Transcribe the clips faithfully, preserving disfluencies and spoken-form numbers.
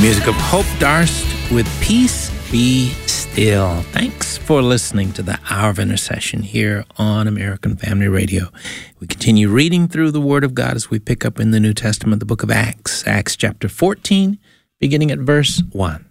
Music of Hope Darst with Peace Be Still. Thanks for listening to the Hour of Intercession here on American Family Radio. We continue reading through the Word of God as we pick up in the New Testament, the book of Acts, Acts chapter fourteen, beginning at verse one.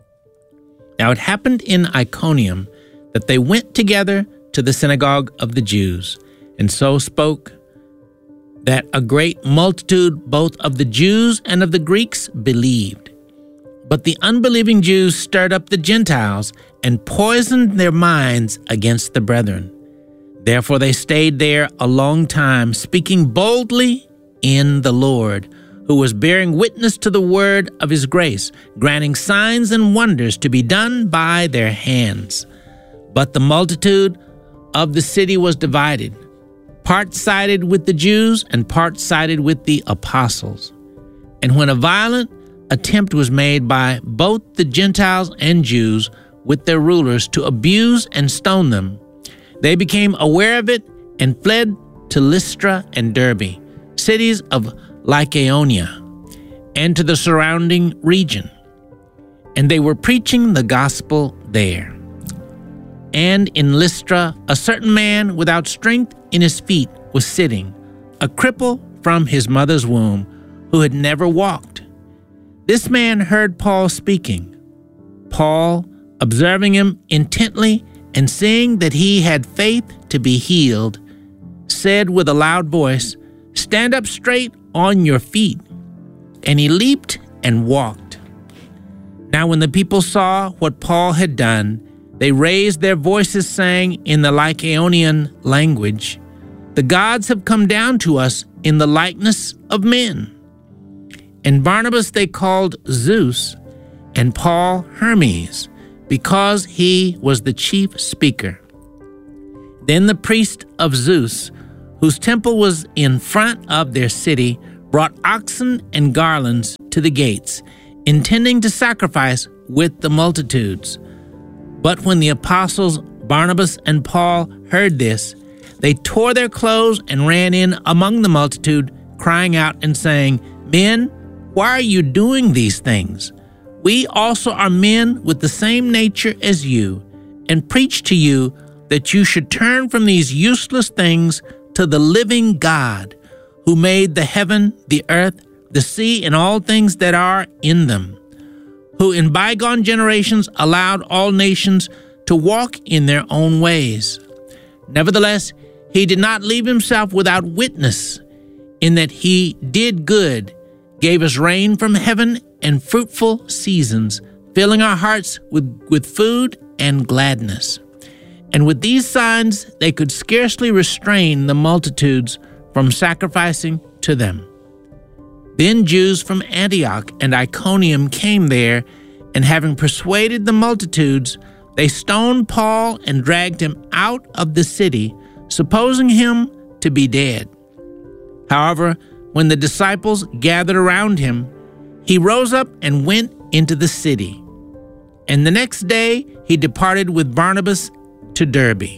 Now it happened in Iconium that they went together to the synagogue of the Jews, and so spoke that a great multitude both of the Jews and of the Greeks believed. But the unbelieving Jews stirred up the Gentiles and poisoned their minds against the brethren. Therefore they stayed there a long time, speaking boldly in the Lord, who was bearing witness to the word of his grace, granting signs and wonders to be done by their hands. But the multitude of the city was divided. Part sided with the Jews and part sided with the apostles. And when a violent attempt was made by both the Gentiles and Jews with their rulers to abuse and stone them, they became aware of it and fled to Lystra and Derbe, cities of Lycaonia, and to the surrounding region. And they were preaching the gospel there. And in Lystra, a certain man without strength in his feet was sitting, a cripple from his mother's womb, who had never walked. This man heard Paul speaking. Paul, observing him intently and seeing that he had faith to be healed, said with a loud voice, "Stand up straight on your feet." And he leaped and walked. Now when the people saw what Paul had done, they raised their voices, saying in the Lycaonian language, "The gods have come down to us in the likeness of men." And Barnabas they called Zeus, and Paul Hermes, because he was the chief speaker. Then the priest of Zeus, whose temple was in front of their city, brought oxen and garlands to the gates, intending to sacrifice with the multitudes. But when the apostles Barnabas and Paul heard this, they tore their clothes and ran in among the multitude, crying out and saying, "Men, why are you doing these things? We also are men with the same nature as you, and preach to you that you should turn from these useless things to the living God, who made the heaven, the earth, the sea, and all things that are in them, who in bygone generations allowed all nations to walk in their own ways. Nevertheless, he did not leave himself without witness, in that he did good, gave us rain from heaven and fruitful seasons, filling our hearts with, with food and gladness. And with these signs they could scarcely restrain the multitudes from sacrificing to them. Then Jews from Antioch and Iconium came there, and having persuaded the multitudes, they stoned Paul and dragged him out of the city, supposing him to be dead. However, when the disciples gathered around him, he rose up and went into the city. And the next day he departed with Barnabas to Derbe.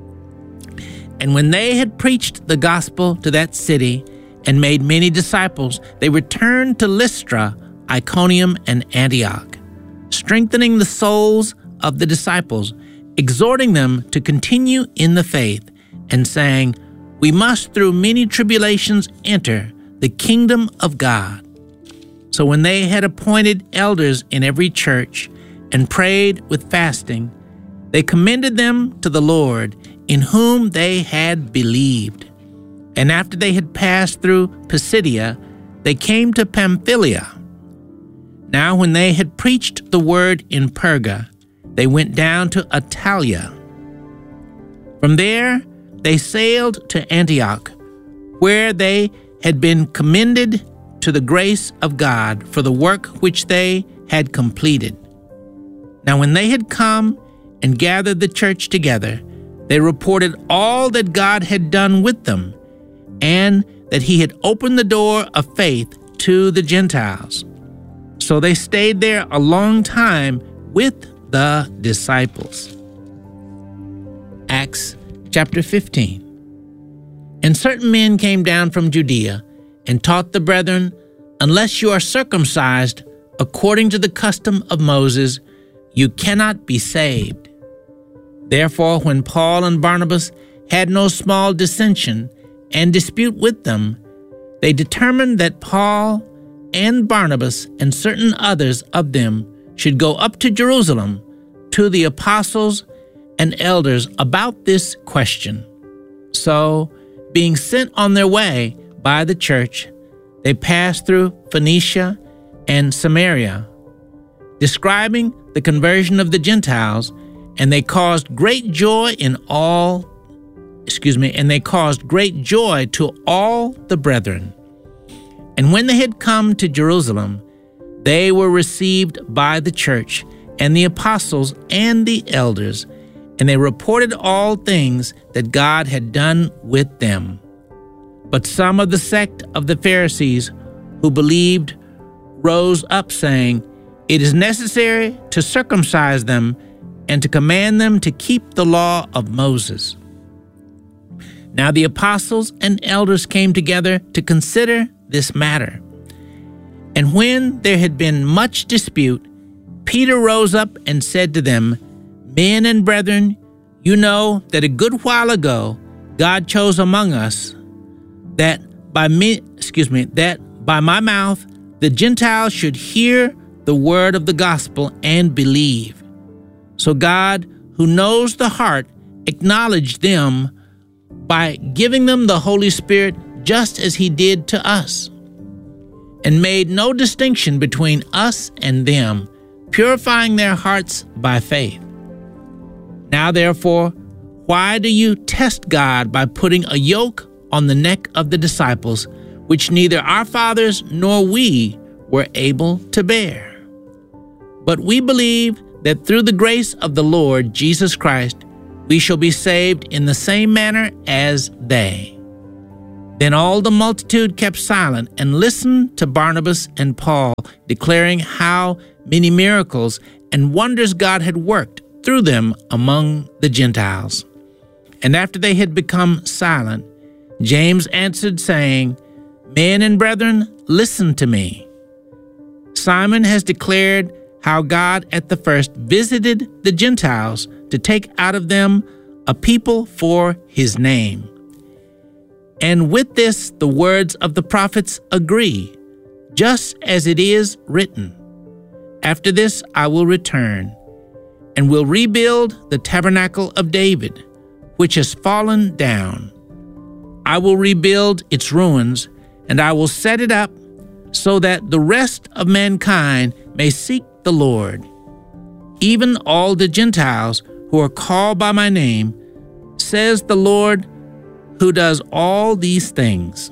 And when they had preached the gospel to that city and made many disciples, they returned to Lystra, Iconium, and Antioch, strengthening the souls of the disciples, exhorting them to continue in the faith, and saying, "We must through many tribulations enter the kingdom of God." So when they had appointed elders in every church and prayed with fasting, they commended them to the Lord, in whom they had believed. And after they had passed through Pisidia, they came to Pamphylia. Now when they had preached the word in Perga, they went down to Attalia. From there they sailed to Antioch, where they had been commended to the grace of God for the work which they had completed. Now when they had come and gathered the church together, they reported all that God had done with them, and that he had opened the door of faith to the Gentiles. So they stayed there a long time with the disciples. Acts chapter fifteen. And certain men came down from Judea and taught the brethren, "Unless you are circumcised according to the custom of Moses, you cannot be saved." Therefore, when Paul and Barnabas had no small dissension and dispute with them, they determined that Paul and Barnabas and certain others of them should go up to Jerusalem to the apostles and elders about this question. So, being sent on their way by the church, they passed through Phoenicia and Samaria, describing the conversion of the Gentiles, and they caused great joy in all, excuse me, and they caused great joy to all the brethren. And when they had come to Jerusalem, they were received by the church and the apostles and the elders, and they reported all things that God had done with them. But some of the sect of the Pharisees who believed rose up, saying, "It is necessary to circumcise them and to command them to keep the law of Moses." Now the apostles and elders came together to consider this matter. And when there had been much dispute, Peter rose up and said to them, "Men and brethren, you know that a good while ago God chose among us that by me, excuse me, that by my mouth the Gentiles should hear the word of the gospel and believe. So God, who knows the heart, acknowledged them by giving them the Holy Spirit just as he did to us, and made no distinction between us and them, purifying their hearts by faith. Now therefore, why do you test God by putting a yoke on the neck of the disciples, which neither our fathers nor we were able to bear? But we believe that through the grace of the Lord Jesus Christ, we shall be saved in the same manner as they." Then all the multitude kept silent and listened to Barnabas and Paul, declaring how many miracles and wonders God had worked through them among the Gentiles. And after they had become silent, James answered, saying, "Men and brethren, listen to me. Simon has declared how God at the first visited the Gentiles to take out of them a people for his name. And with this the words of the prophets agree, just as it is written, 'After this I will return, and will rebuild the tabernacle of David, which has fallen down. I will rebuild its ruins, and I will set it up, so that the rest of mankind may seek the Lord, even all the Gentiles who are called by my name, says the Lord, who does all these things.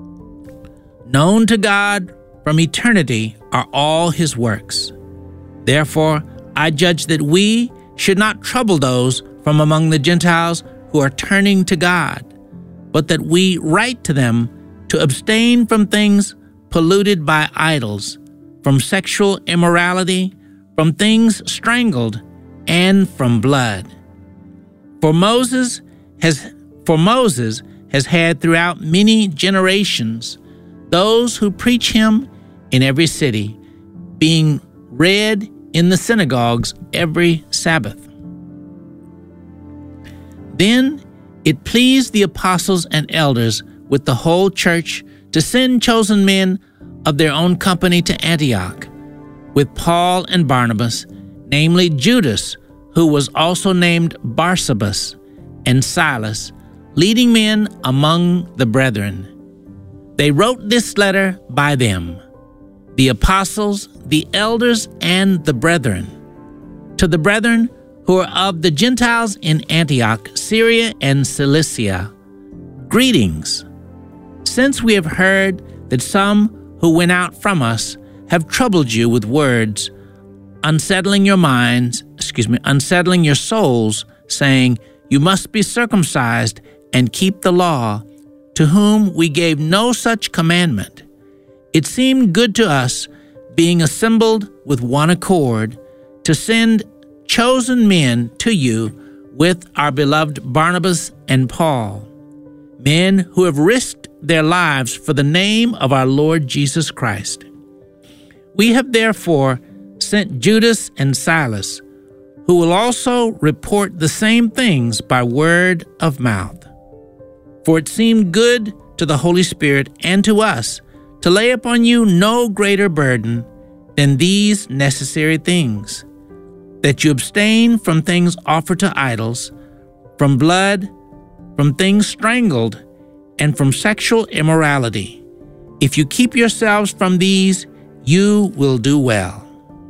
Known to God from eternity are all his works. Therefore, I judge that we should not trouble those from among the Gentiles who are turning to God, but that we write to them to abstain from things polluted by idols, from sexual immorality, from things strangled, and from blood. For Moses has For Moses has had throughout many generations those who preach him in every city, being read in the synagogues every Sabbath. Then it pleased the apostles and elders with the whole church to send chosen men of their own company to Antioch, with Paul and Barnabas, namely Judas, who was also named Barsabas, and Silas, leading men among the brethren. They wrote this letter by them, the apostles, the elders, and the brethren. To the brethren who are of the Gentiles in Antioch, Syria, and Cilicia, greetings. Since we have heard that some who went out from us have troubled you with words, unsettling your minds, excuse me, unsettling your souls, saying, "You must be circumcised and keep the law," to whom we gave no such commandment. It seemed good to us, being assembled with one accord, to send chosen men to you with our beloved Barnabas and Paul, men who have risked their lives for the name of our Lord Jesus Christ. We have therefore sent Judas and Silas, who will also report the same things by word of mouth. For it seemed good to the Holy Spirit and to us to lay upon you no greater burden than these necessary things, that you abstain from things offered to idols, from blood, from things strangled, and from sexual immorality. If you keep yourselves from these, you will do well.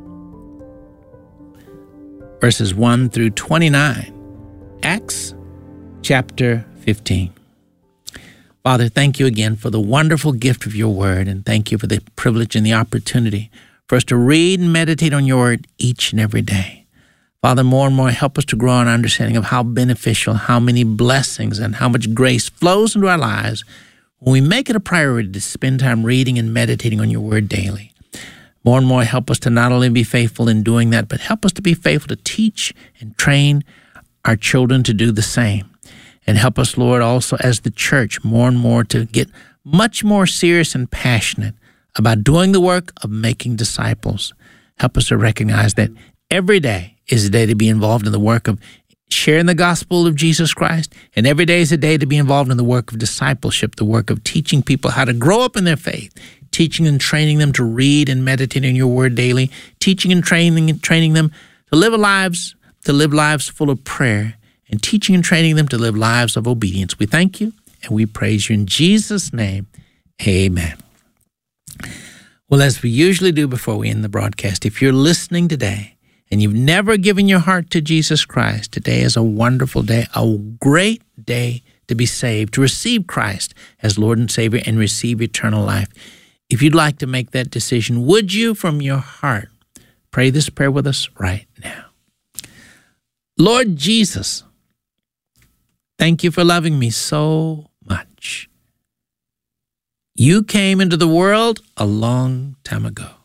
Verses one through twenty-nine, Acts chapter fifteen. Father, thank you again for the wonderful gift of your word, and thank you for the privilege and the opportunity for us to read and meditate on your word each and every day. Father, more and more help us to grow in our understanding of how beneficial, how many blessings, and how much grace flows into our lives when we make it a priority to spend time reading and meditating on your word daily. More and more help us to not only be faithful in doing that, but help us to be faithful to teach and train our children to do the same. And help us, Lord, also as the church, more and more to get much more serious and passionate about doing the work of making disciples. Help us to recognize that every day is a day to be involved in the work of sharing the gospel of Jesus Christ, and every day is a day to be involved in the work of discipleship, the work of teaching people how to grow up in their faith, teaching and training them to read and meditate on your word daily, teaching and training and training them to live lives, to live lives full of prayer, and teaching and training them to live lives of obedience. We thank you and we praise you in Jesus' name. Amen. Well, as we usually do before we end the broadcast, if you're listening today and you've never given your heart to Jesus Christ, today is a wonderful day, a great day to be saved, to receive Christ as Lord and Savior and receive eternal life. If you'd like to make that decision, would you from your heart pray this prayer with us right now? Lord Jesus, thank you for loving me so much. You came into the world a long time ago.